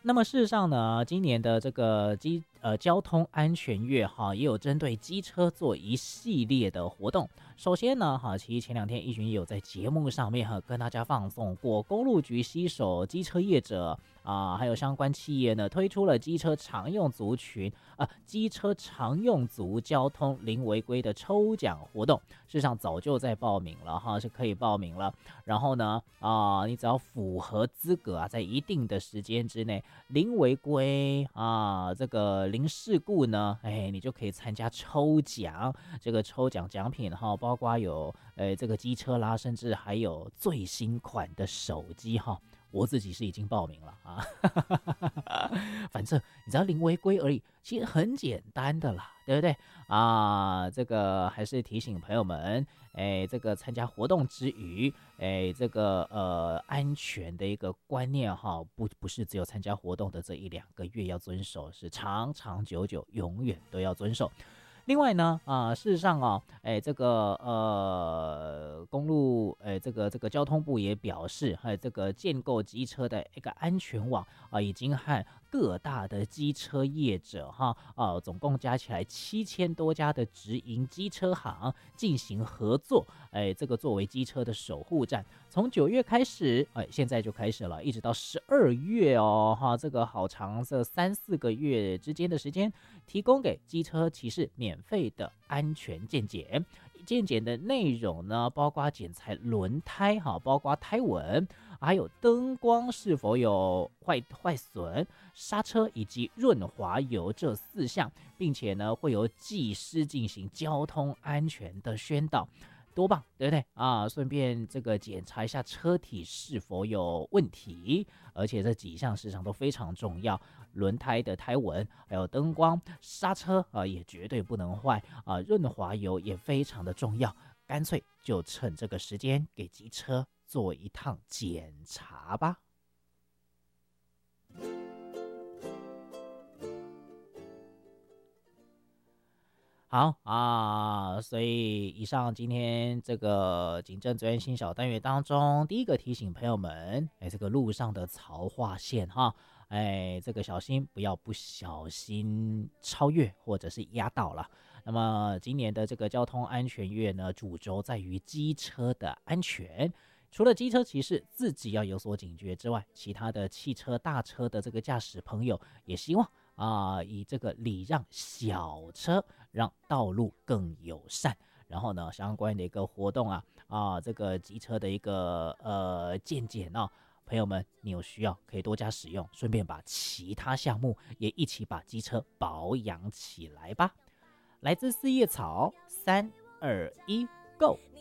那么事实上呢，今年的这个交通安全月哈，也有针对机车做一系列的活动。首先呢，哈，其实前2天一群也有在节目上面哈跟大家放送过，公路局携手机车业者还有相关企业呢，推出了机车常用族交通零违规的抽奖活动。事实上早就在报名了哈，是可以报名了。然后呢，你只要符合资格在一定的时间之内，零违规这个零事故呢，你就可以参加抽奖。这个抽奖奖品哈，包括有这个机车啦，甚至还有最新款的手机哈。我自己是已经报名了反正你知道零违规而已，其实很简单的啦，对不对这个还是提醒朋友们，这个参加活动之余，这个安全的一个观念哈，不是只有参加活动的这1-2个月要遵守，是长长久久永远都要遵守。另外呢，事实上这个公路这个交通部也表示，这个建构机车的一个安全网已经和各大的机车业者总共加起来7000多家的直营机车行进行合作，这个作为机车的守护站。从9月开始，现在就开始了，一直到12月这个好长，这3-4个月之间的时间，提供给机车骑士免费的安全健检。健检的内容呢，包括检查轮胎包括胎纹，还有灯光是否有坏损、刹车以及润滑油这4项，并且呢会由技师进行交通安全的宣导。多棒，对不对顺便这个检查一下车体是否有问题，而且这几项事实上都非常重要，轮胎的胎纹，还有灯光、刹车也绝对不能坏润滑油也非常的重要，干脆就趁这个时间给机车做一趟检查吧。好所以以上今天这个警政责任新小单元当中，第一个提醒朋友们，这个路上的槽化线这个小心不要不小心超越或者是压到了。那么今年的这个交通安全月呢，主轴在于机车的安全。除了机车骑士自己要有所警觉之外，其他的汽车大车的这个驾驶朋友也希望以这个礼让小车，让道路更友善。然后呢，相关的一个活动这个机车的一个健检朋友们，你有需要可以多加使用，顺便把其他项目也一起把机车保养起来吧。来自四叶草，3、2、1，Go。